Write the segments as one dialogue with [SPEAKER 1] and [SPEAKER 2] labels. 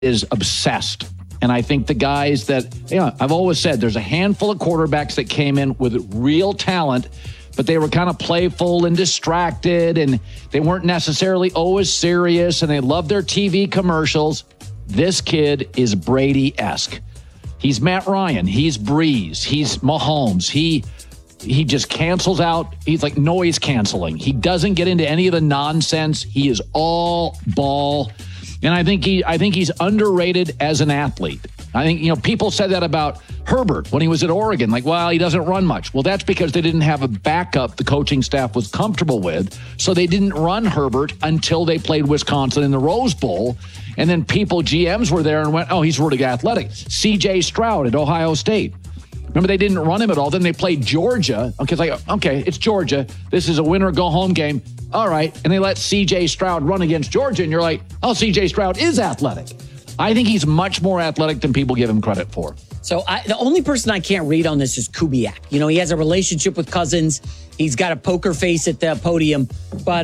[SPEAKER 1] is obsessed. And I think the guys that, I've always said there's a handful of quarterbacks that came in with real talent, but they were kind of playful and distracted, and they weren't necessarily always serious, and they loved their TV commercials. This kid is Brady-esque. He's Matt Ryan. He's Breeze. He's Mahomes. He just cancels out. He's like noise canceling. He doesn't get into any of the nonsense. He is all ball. And I think he's underrated as an athlete. I think, people said that about Herbert when he was at Oregon. Like, well, he doesn't run much. Well, that's because they didn't have a backup the coaching staff was comfortable with. So they didn't run Herbert until they played Wisconsin in the Rose Bowl. And then GMs were there and went, oh, he's really athletic. C.J. Stroud at Ohio State. Remember, they didn't run him at all. Then they played Georgia. Okay, it's Georgia. This is a win-or-go-home game. All right. And they let C.J. Stroud run against Georgia. And you're like, oh, C.J. Stroud is athletic. I think he's much more athletic than people give him credit for.
[SPEAKER 2] So the only person I can't read on this is Kubiak. He has a relationship with Cousins. He's got a poker face at the podium. But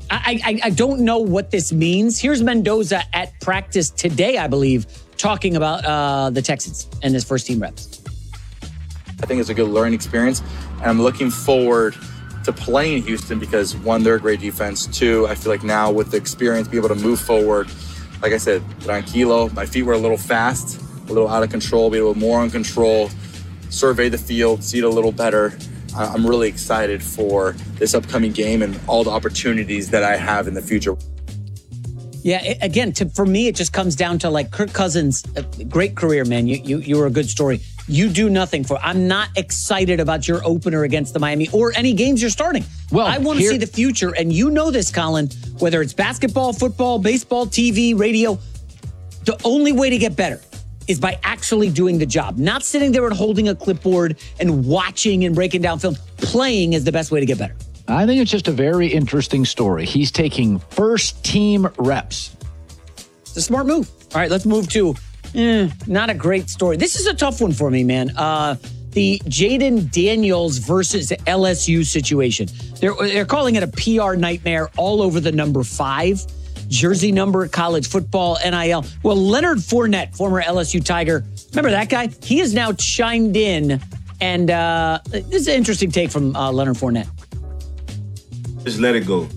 [SPEAKER 2] I don't know what this means. Here's Mendoza at practice today, I believe, talking about the Texans and his first-team reps.
[SPEAKER 3] I think it's a good learning experience, and I'm looking forward to playing Houston because, one, they're a great defense. Two, I feel like now with the experience, be able to move forward. Like I said, tranquilo. My feet were a little fast, a little out of control, be a little more in control, survey the field, see it a little better. I'm really excited for this upcoming game and all the opportunities that I have in the future.
[SPEAKER 2] Yeah, again, for me, it just comes down to like Kirk Cousins, great career, man. You were a good story. You do nothing for. I'm not excited about your opener against the Miami or any games you're starting. Well, I want to see the future, and you know this, Colin, whether it's basketball, football, baseball, TV, radio, the only way to get better is by actually doing the job, not sitting there and holding a clipboard and watching and breaking down film. Playing is the best way to get better.
[SPEAKER 1] I think it's just a very interesting story. He's taking first-team reps.
[SPEAKER 2] It's a smart move. All right, let's move to not a great story. This is a tough one for me, man. The Jayden Daniels versus LSU situation. They're calling it a PR nightmare all over the number 5 jersey number, college football, NIL. Well, Leonard Fournette, former LSU Tiger, remember that guy? He has now chimed in, and this is an interesting take from Leonard Fournette.
[SPEAKER 4] Just let it go.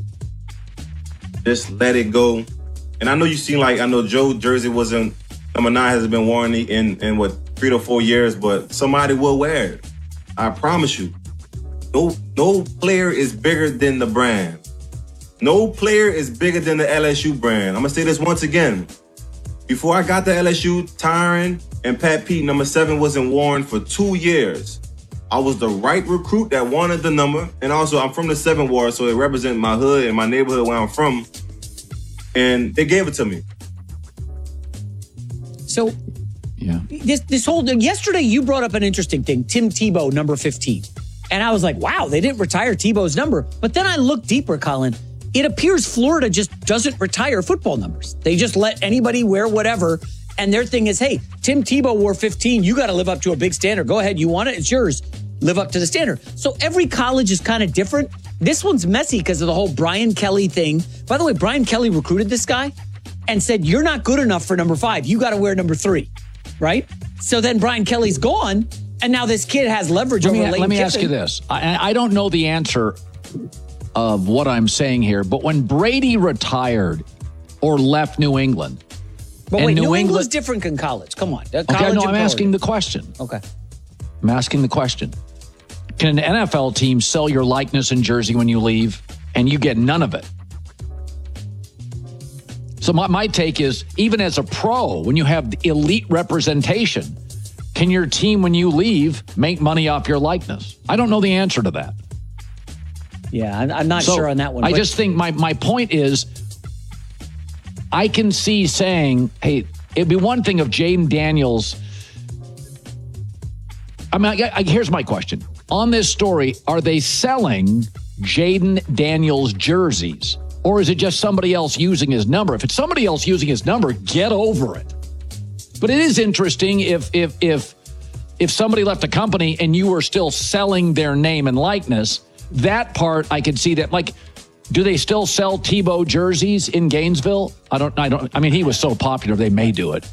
[SPEAKER 4] Just let it go. And I know you've seen, I know Joe jersey wasn't, number 9 hasn't been worn in 3 to 4 years, but somebody will wear it. I promise you. No player is bigger than the brand. No player is bigger than the LSU brand. I'm going to say this once again. Before I got to LSU, Tyron and Pat Pete, number 7 wasn't worn for 2 years. I was the right recruit that wanted the number. And also, I'm from the 7 ward, so it represents my hood and my neighborhood where I'm from. And they gave it to me.
[SPEAKER 2] So, yeah, this whole yesterday you brought up an interesting thing. Tim Tebow, number 15. And I was like, wow, they didn't retire Tebow's number. But then I looked deeper, Colin. It appears Florida just doesn't retire football numbers. They just let anybody wear whatever. And their thing is, hey, Tim Tebow wore 15. You got to live up to a big standard. Go ahead. You want it? It's yours. Live up to the standard. So every college is kind of different. This one's messy because of the whole Brian Kelly thing. By the way, Brian Kelly recruited this guy and said, you're not good enough for number 5. You got to wear number 3, right? So then Brian Kelly's gone, and now this kid has leverage over Lane Kiffin.
[SPEAKER 1] Let me ask you this. I don't know the answer of what I'm saying here, but when Brady retired or left New England.
[SPEAKER 2] But wait, New England's different than college. Come on.
[SPEAKER 1] I'm asking the question.
[SPEAKER 2] Okay.
[SPEAKER 1] I'm asking the question. Can an NFL team sell your likeness and jersey when you leave and you get none of it? So my take is, even as a pro, when you have elite representation, can your team, when you leave, make money off your likeness? I don't know the answer to that.
[SPEAKER 2] Yeah, I'm not sure on that one.
[SPEAKER 1] I just think my point is, I can see saying, hey, it'd be one thing if Jayden Daniels... here's my question. On this story, are they selling Jayden Daniels jerseys? Or is it just somebody else using his number? If it's somebody else using his number, get over it. But it is interesting if somebody left a company and you were still selling their name and likeness, that part I could see that. Like Do they still sell Tebow jerseys in Gainesville? I mean, he was so popular, they may do it.